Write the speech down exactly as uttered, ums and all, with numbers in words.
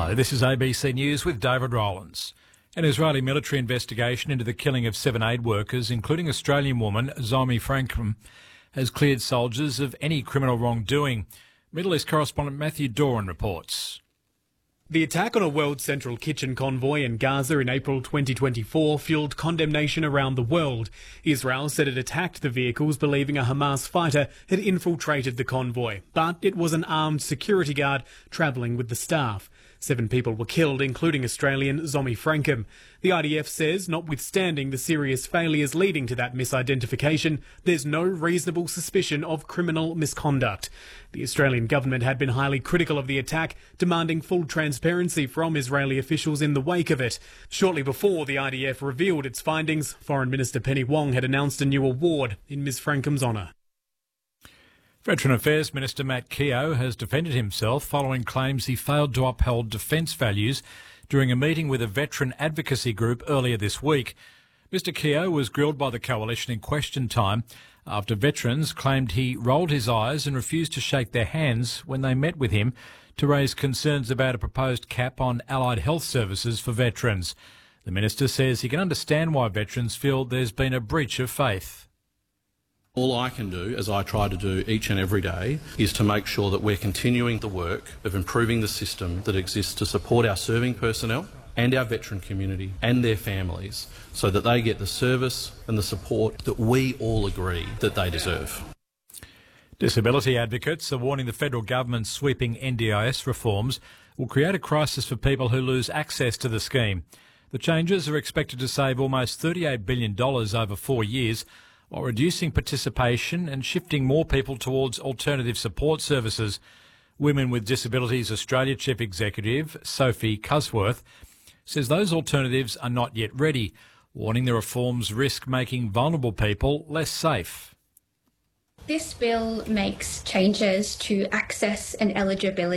Hello, this is A B C News with David Rowlands. An Israeli military investigation into the killing of seven aid workers, including Australian woman Zomi Frankham, has cleared soldiers of any criminal wrongdoing. Middle East correspondent Matthew Doran reports. The attack on a World Central Kitchen convoy in Gaza in April twenty twenty-four fueled condemnation around the world. Israel said it attacked the vehicles believing a Hamas fighter had infiltrated the convoy, but it was an armed security guard travelling with the staff. Seven people were killed, including Australian Zomi Frankham. The I D F says, notwithstanding the serious failures leading to that misidentification, there's no reasonable suspicion of criminal misconduct. The Australian government had been highly critical of the attack, demanding full transparency from Israeli officials in the wake of it. Shortly before the I D F revealed its findings, Foreign Minister Penny Wong had announced a new award in Miz Frankham's honour. Veteran Affairs Minister Matt Keogh has defended himself following claims he failed to uphold defence values during a meeting with a veteran advocacy group earlier this week. Mister Keogh was grilled by the coalition in question time after veterans claimed he rolled his eyes and refused to shake their hands when they met with him to raise concerns about a proposed cap on allied health services for veterans. The minister says he can understand why veterans feel there's been a breach of faith. All I can do, as I try to do each and every day, is to make sure that we're continuing the work of improving the system that exists to support our serving personnel and our veteran community and their families so that they get the service and the support that we all agree that they deserve. Disability advocates are warning the federal government's sweeping N D I S reforms will create a crisis for people who lose access to the scheme. The changes are expected to save almost thirty-eight billion dollars over four years, while reducing participation and shifting more people towards alternative support services. Women with Disabilities Australia Chief Executive Sophie Cusworth says those alternatives are not yet ready, warning the reforms risk making vulnerable people less safe. This bill makes changes to access and eligibility